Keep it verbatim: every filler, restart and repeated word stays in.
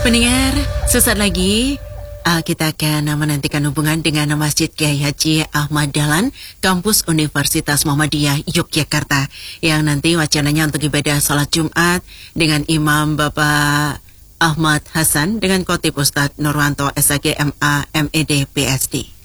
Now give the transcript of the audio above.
Pendengar, sesaat lagi uh, kita akan menantikan hubungan dengan Masjid Kiai Haji Ahmad Dahlan, Kampus Universitas Muhammadiyah Yogyakarta, yang nanti wacananya untuk ibadah salat Jumat dengan Imam Bapak Ahmad Hasan dengan Khotib Ustadz Nurwanto S H G M A M E D P S D.